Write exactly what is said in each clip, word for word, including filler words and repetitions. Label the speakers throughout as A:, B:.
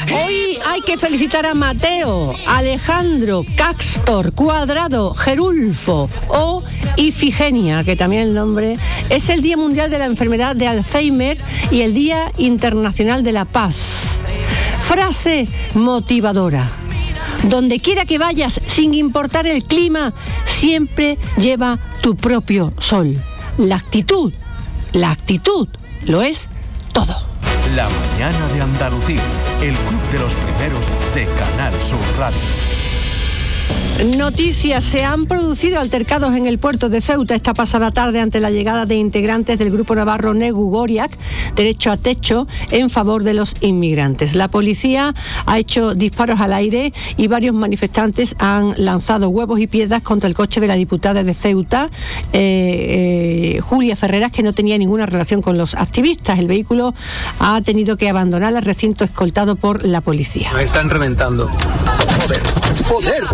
A: Hoy hay que felicitar a Mateo, Alejandro, Castor, Cuadrado, Gerulfo o Ifigenia, que también el nombre. Es el Día Mundial de la Enfermedad de Alzheimer y el Día Internacional de la Paz. Frase motivadora. Donde quiera que vayas, sin importar el clima, siempre lleva tu propio sol. La actitud, la actitud lo es todo.
B: La mañana de Andalucía, el club de los primeros de Canal Sur Radio.
A: Noticias. Se han producido altercados en el puerto de Ceuta esta pasada tarde ante la llegada de integrantes del grupo navarro Negu Goriak, derecho a techo, en favor de los inmigrantes. La policía ha hecho disparos al aire y varios manifestantes han lanzado huevos y piedras contra el coche de la diputada de Ceuta, eh, eh, Julia Ferreras, que no tenía ninguna relación con los activistas. El vehículo ha tenido que abandonar el recinto escoltado por la policía.
C: Me están reventando.
D: ¡Joder! ¡Joder!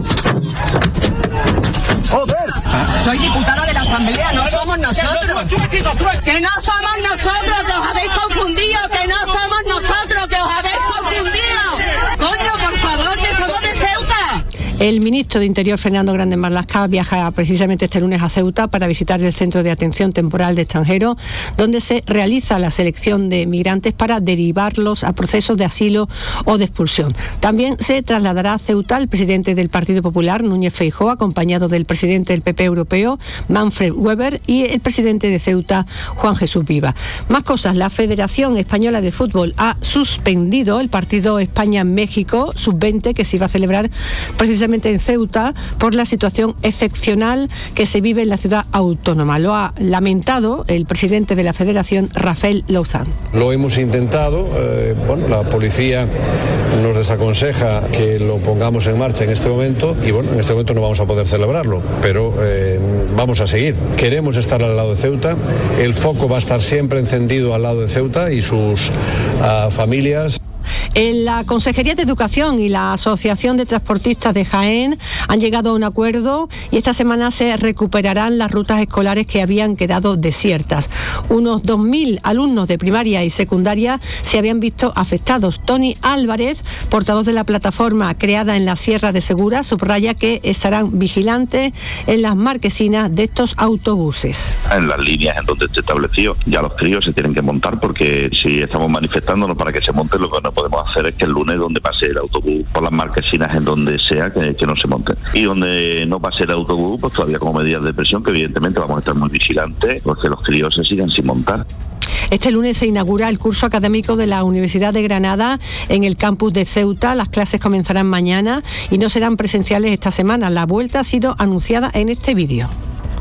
D: ¡Joder!
E: Soy diputada de la Asamblea, no somos nosotros. Que no somos nosotros, que os habéis confundido. Que no somos nosotros, que os habéis confundido. Coño, por favor, que somos de Ceuta.
A: El ministro de Interior, Fernando Grande Marlaska, viaja precisamente este lunes a Ceuta para visitar el Centro de Atención Temporal de Extranjeros, donde se realiza la selección de migrantes para derivarlos a procesos de asilo o de expulsión. También se trasladará a Ceuta el presidente del Partido Popular, Núñez Feijóo, acompañado del presidente del P P europeo, Manfred Weber, y el presidente de Ceuta, Juan Jesús Viva. Más cosas. La Federación Española de Fútbol ha suspendido el partido España-México sub veinte que se iba a celebrar precisamente en Ceuta por la situación excepcional que se vive en la ciudad autónoma. Lo ha lamentado el presidente de la Federación, Rafael Louzán.
F: Lo hemos intentado, eh, bueno, la policía nos desaconseja que lo pongamos en marcha en este momento y bueno, en este momento no vamos a poder celebrarlo, pero eh, vamos a seguir. Queremos estar al lado de Ceuta, el foco va a estar siempre encendido al lado de Ceuta y sus uh, familias.
A: En la Consejería de Educación y la Asociación de Transportistas de Jaén han llegado a un acuerdo y esta semana se recuperarán las rutas escolares que habían quedado desiertas. Unos dos mil alumnos de primaria y secundaria se habían visto afectados. Tony Álvarez, portavoz de la plataforma creada en la Sierra de Segura, subraya que estarán vigilantes en las marquesinas de estos autobuses.
G: En las líneas en donde esté establecido, ya los críos se tienen que montar porque si estamos manifestándonos para que se monten, lo que no podemos hacer es que el lunes donde pase el autobús por las marquesinas en donde sea que, que no se monten, y donde no pase el autobús pues todavía como medidas de presión que evidentemente vamos a estar muy vigilantes porque los críos se sigan sin montar.
A: Este lunes se inaugura el curso académico de la Universidad de Granada en el campus de Ceuta. Las clases comenzarán mañana y no serán presenciales esta semana. La vuelta ha sido anunciada en este vídeo.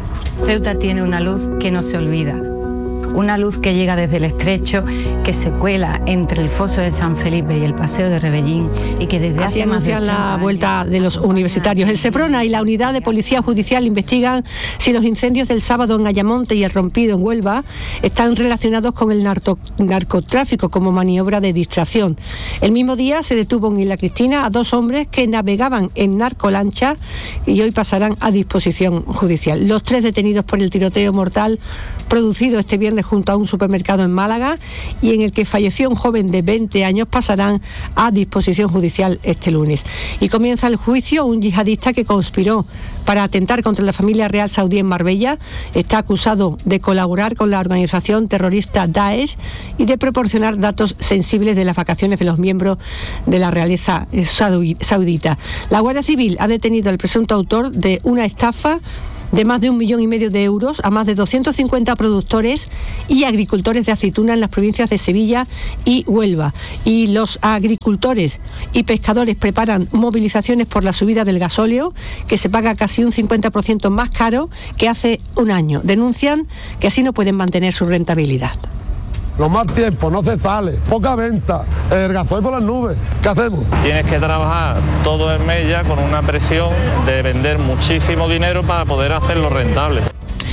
H: Ceuta tiene una luz que no se olvida. Una luz que llega desde el Estrecho, que se cuela entre el foso de San Felipe y el Paseo de Rebellín y que desde
A: Así
H: hace más de
A: anuncian la
H: años...
A: vuelta de los universitarios. El Seprona y la Unidad de Policía Judicial investigan si los incendios del sábado en Ayamonte y el Rompido en Huelva están relacionados con el narco, narcotráfico como maniobra de distracción. El mismo día se detuvo en Isla Cristina a dos hombres que navegaban en narcolancha y hoy pasarán a disposición judicial. Los tres detenidos por el tiroteo mortal producido este viernes junto a un supermercado en Málaga y en el que falleció un joven de veinte años pasarán a disposición judicial este lunes. Y comienza el juicio un yihadista que conspiró para atentar contra la familia real saudí en Marbella. Está acusado de colaborar con la organización terrorista Daesh y de proporcionar datos sensibles de las vacaciones de los miembros de la realeza saudita. La Guardia Civil ha detenido al presunto autor de una estafa de más de un millón y medio de euros a más de doscientos cincuenta productores y agricultores de aceituna en las provincias de Sevilla y Huelva. Y los agricultores y pescadores preparan movilizaciones por la subida del gasóleo, que se paga casi un cincuenta por ciento más caro que hace un año. Denuncian que así no pueden mantener su rentabilidad.
I: Los más tiempos, no se sale, poca venta, el gasoil por las nubes. ¿Qué hacemos?
J: Tienes que trabajar todo el mes ya con una presión de vender muchísimo dinero para poder hacerlo rentable.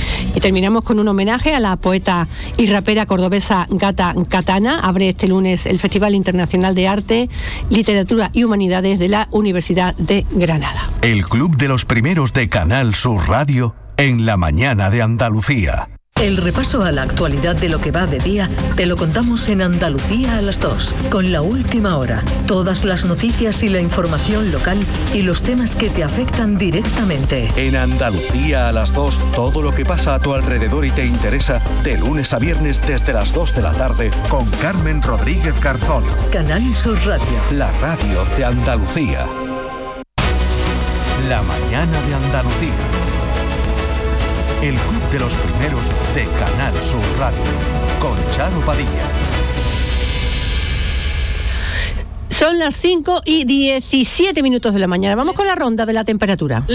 A: Y terminamos con un homenaje a la poeta y rapera cordobesa Gata Katana. Abre este lunes el Festival Internacional de Arte, Literatura y Humanidades de la Universidad de Granada.
B: El club de los primeros de Canal Sur Radio en la mañana de Andalucía.
C: El repaso a la actualidad de lo que va de día te lo contamos en Andalucía a las dos, con La Última Hora. Todas las noticias y la información local y los temas que te afectan directamente.
B: En Andalucía a las dos, todo lo que pasa a tu alrededor y te interesa, de lunes a viernes desde las dos de la tarde, con Carmen Rodríguez Garzón.
C: Canal Sur Radio.
B: La radio de Andalucía. La mañana de Andalucía. El club de los primeros de Canal Sur Radio, con Charo Padilla.
A: Son las cinco y diecisiete minutos de la mañana. Vamos con la ronda de la temperatura.